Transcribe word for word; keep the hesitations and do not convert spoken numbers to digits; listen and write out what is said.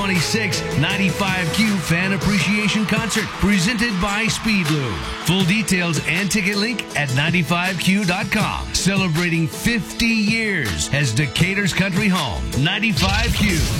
twenty-sixth ninety-five Q Fan Appreciation Concert presented by Speedlube. Full details and ticket link at ninety-five Q dot com. Celebrating fifty years as Decatur's country home. ninety-five Q.